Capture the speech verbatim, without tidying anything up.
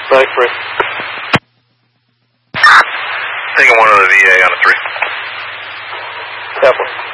Right, free. Taking one of the V A on a three. Definitely.